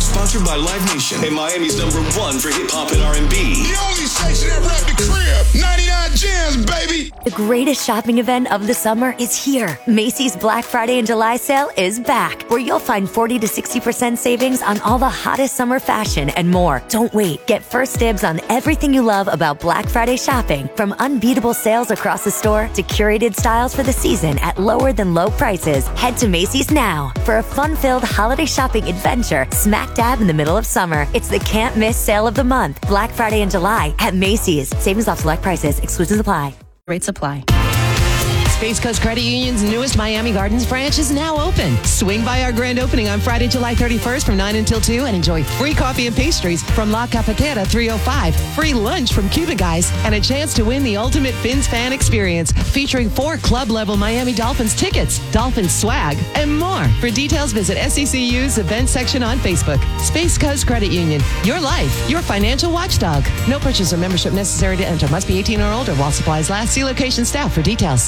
Sponsored by Live Nation and Miami's #1 for hip-hop and R&B. The only station that rap the crib. 99 Jams, baby. The greatest shopping event of the summer is here. Macy's Black Friday and July sale is back, where you'll find 40 to 60% savings on all the hottest summer fashion and more. Don't wait. Get first dibs on everything you love about Black Friday shopping, from unbeatable sales across the store to curated styles for the season at lower than low prices. Head to Macy's now for a fun-filled holiday shopping adventure smack dab in the middle of summer. It's the can't-miss sale of the month. Black Friday and July at Macy's. Savings off select prices. Exclusions apply. Rates apply. Space Coast Credit Union's newest Miami Gardens branch is now open. Swing by our grand opening on Friday, July 31st from 9 until 2 and enjoy free coffee and pastries from La Cafetera 305, free lunch from Cuba Guys, and a chance to win the ultimate Fins fan experience featuring 4 club-level Miami Dolphins tickets, Dolphins swag, and more. For details, visit SCCU's event section on Facebook. Space Coast Credit Union, your life, your financial watchdog. No purchase or membership necessary to enter. Must be 18 or older while supplies last. See location staff for details.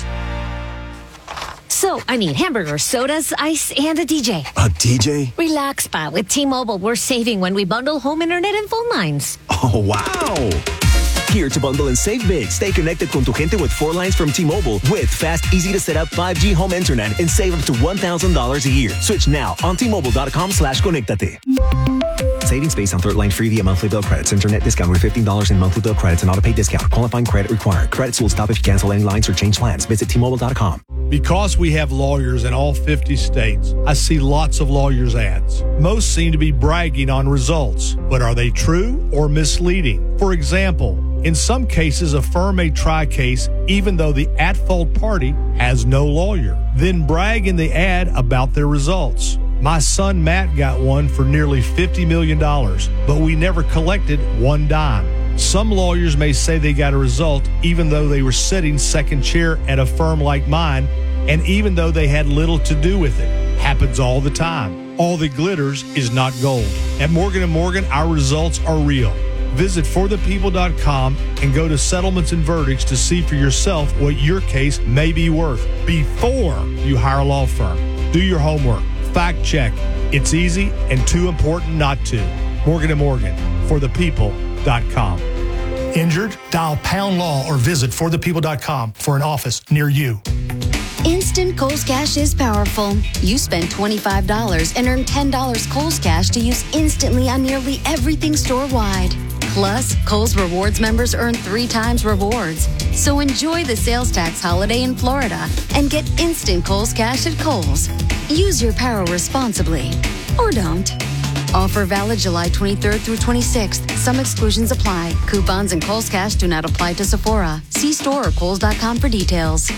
So, I need hamburgers, sodas, ice, and a DJ. A DJ? Relax, pa. With T-Mobile, we're saving when we bundle home internet and phone lines. Oh, wow. Here to bundle and save big. Stay connected con tu gente with 4 lines from T-Mobile with fast, easy-to-set-up 5G home internet and save up to $1,000 a year. Switch now on T-Mobile.com/conectate. Savings based on third line free via monthly bill credits. Internet discount with $15 in monthly bill credits and auto-pay discount. Qualifying credit required. Credits will stop if you cancel any lines or change plans. Visit T-Mobile.com. Because we have lawyers in all 50 states, I see lots of lawyers' ads. Most seem to be bragging on results, but are they true or misleading? For example, in some cases, a firm may try a case even though the at-fault party has no lawyer, then brag in the ad about their results. My son Matt got one for nearly $50 million, but we never collected one dime. Some lawyers may say they got a result even though they were sitting second chair at a firm like mine, and even though they had little to do with it. Happens all the time. All that glitters is not gold. At Morgan & Morgan, our results are real. Visit forthepeople.com and go to settlements and verdicts to see for yourself what your case may be worth before you hire a law firm. Do your homework. Fact check. It's easy and too important not to. Morgan & Morgan, forthepeople.com. Injured? Dial pound law or visit forthepeople.com for an office near you. Instant Kohl's Cash is powerful. You spend $25 and earn $10 Kohl's Cash to use instantly on nearly everything store-wide. Plus, Kohl's Rewards members earn 3 times rewards. So enjoy the sales tax holiday in Florida and get instant Kohl's Cash at Kohl's. Use your power responsibly. Or don't. Offer valid July 23rd through 26th. Some exclusions apply. Coupons and Kohl's Cash do not apply to Sephora. See store or Kohls.com for details.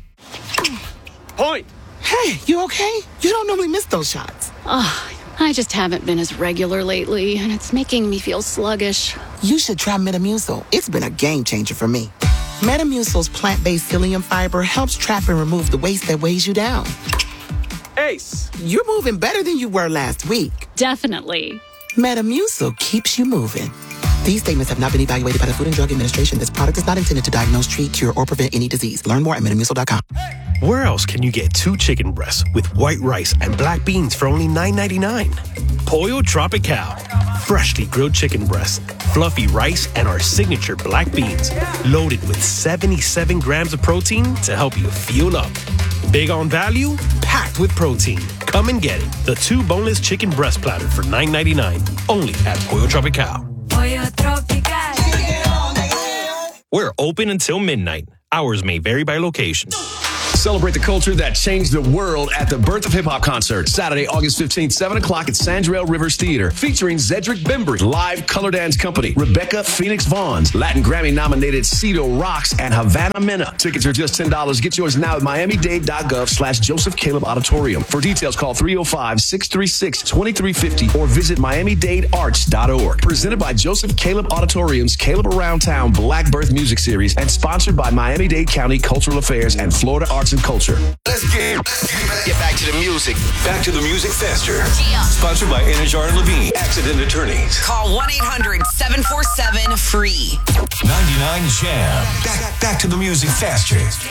Point! Hey, you okay? You don't normally miss those shots. I just haven't been as regular lately, and it's making me feel sluggish. You should try Metamucil. It's been a game changer for me. Metamucil's plant-based psyllium fiber helps trap and remove the waste that weighs you down. Ace! You're moving better than you were last week. Definitely. Metamucil keeps you moving. These statements have not been evaluated by the Food and Drug Administration. This product is not intended to diagnose, treat, cure, or prevent any disease. Learn more at Metamucil.com. Where else can you get 2 chicken breasts with white rice and black beans for only $9.99? Pollo Tropical. Freshly grilled chicken breasts, fluffy rice, and our signature black beans. Loaded with 77 grams of protein to help you fuel up. Big on value, packed with protein. Come and get it. The 2 boneless chicken breast platter for $9.99. Only at Pollo Tropical. Pollo Tropical. We're open until midnight. Hours may vary by location. Celebrate the culture that changed the world at the Birth of Hip Hop concert. Saturday, August 15th, 7 o'clock at Sandrell Rivers Theater. Featuring Zedric Bembry, Live Color Dance Company, Rebecca Phoenix Vaughns, Latin Grammy-nominated Cito Rocks, and Havana Mena. Tickets are just $10. Get yours now at miamidade.gov/Joseph Caleb Auditorium. For details, call 305-636-2350 or visit miamidadearts.org. Presented by Joseph Caleb Auditorium's Caleb Around Town Black Birth Music Series and sponsored by Miami-Dade County Cultural Affairs and Florida Arts and Culture. Let's get back to the music. Back to the music faster. Sponsored by Anajar and Levine, Accident Attorneys. Call 1-800-747-FREE. 99 Jam. Back to the music faster.